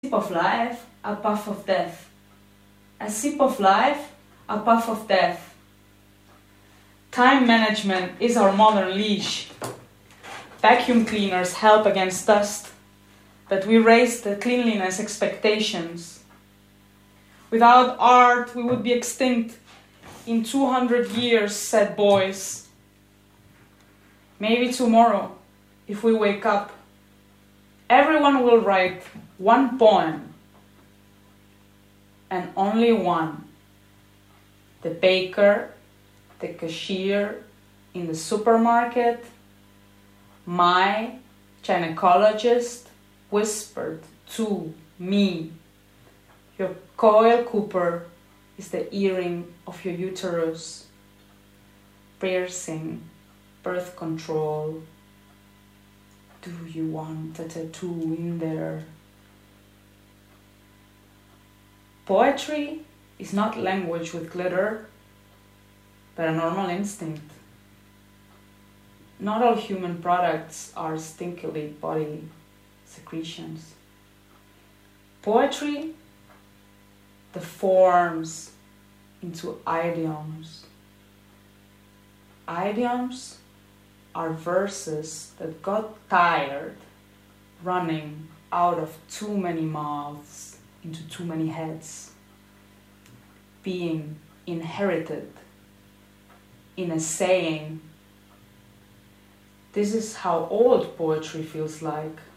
sip of life, a puff of death. A sip of life, a puff of death. Time management is our modern leash. Vacuum cleaners help against dust, but we raise the cleanliness expectations. Without art, we would be extinct in 200 years, said boys. Maybe tomorrow, if we wake up, everyone will write one poem, and only one. The baker, the cashier in the supermarket, my gynecologist whispered to me, your coil cooper is the earring of your uterus, piercing, birth control. Do you want a tattoo in there? Poetry is not language with glitter, but a normal instinct. Not all human products are stinkily body secretions. Poetry deforms into idioms. Idioms are verses that got tired running out of too many mouths into too many heads, being inherited in a saying. This is how old poetry feels like.